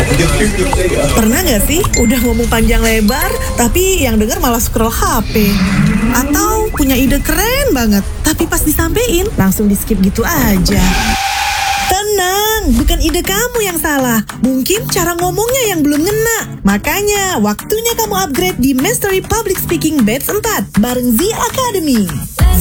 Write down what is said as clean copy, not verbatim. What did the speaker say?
Pernah nggak sih udah ngomong panjang lebar, tapi yang denger malah scroll HP? Atau punya ide keren banget, tapi pas disampein langsung di-skip gitu aja? Tenang, bukan ide kamu yang salah. Mungkin cara ngomongnya yang belum ngena. Makanya, waktunya kamu upgrade di Mastery Public Speaking Batch 4 bareng Z Academy.